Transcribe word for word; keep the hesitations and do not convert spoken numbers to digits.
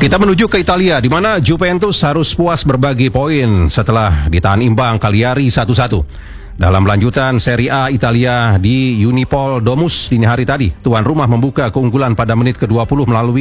Kita menuju ke Italia, di mana Juventus harus puas berbagi poin setelah ditahan imbang Cagliari satu satu. Dalam lanjutan Serie A Italia di Unipol Domus dini hari tadi, tuan rumah membuka keunggulan pada menit ke dua puluh melalui